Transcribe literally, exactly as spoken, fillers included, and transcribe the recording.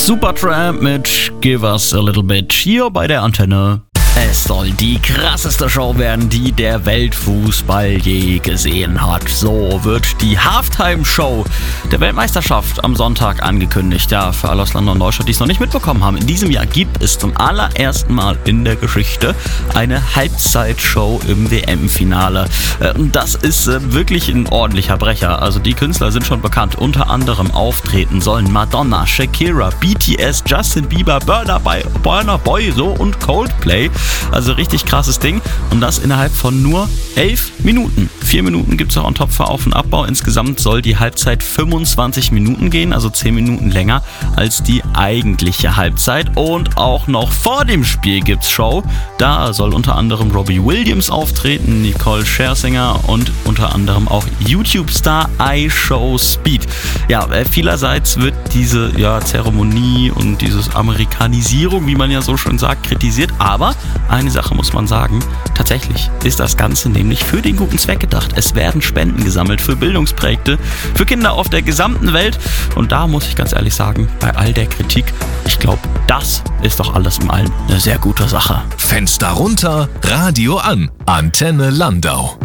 Supertramp mit Give Us a Little Bit hier bei der Antenne. Es soll die krasseste Show werden, die der Weltfußball je gesehen hat. So wird die Halftime-Show der Weltmeisterschaft am Sonntag angekündigt. Ja, für alle aus London und Deutschland, die es noch nicht mitbekommen haben. In diesem Jahr gibt es zum allerersten Mal in der Geschichte eine Halbzeitshow im W M-Finale. Und das ist wirklich ein ordentlicher Brecher. Also die Künstler sind schon bekannt. Unter anderem auftreten sollen Madonna, Shakira, B T S, Justin Bieber, Burna Boy, Burna Boy so und Coldplay. Also richtig krasses Ding und das innerhalb von nur elf Minuten. Vier Minuten gibt es auch on top für Auf- und Abbau. Insgesamt soll die Halbzeit fünfundzwanzig Minuten gehen, also zehn Minuten länger als die eigentliche Halbzeit. Und auch noch vor dem Spiel gibt's Show. Da soll unter anderem Robbie Williams auftreten, Nicole Scherzinger und unter anderem auch YouTube-Star iShowSpeed. Ja, vielerseits wird diese ja, Zeremonie und diese Amerikanisierung, wie man ja so schön sagt, kritisiert, aber eine Sache muss man sagen, tatsächlich ist das Ganze nämlich für den guten Zweck gedacht. Es werden Spenden gesammelt für Bildungsprojekte, für Kinder auf der gesamten Welt. Und da muss ich ganz ehrlich sagen, bei all der Kritik, ich glaube, das ist doch alles in allem eine sehr gute Sache. Fenster runter, Radio an, Antenne Landau.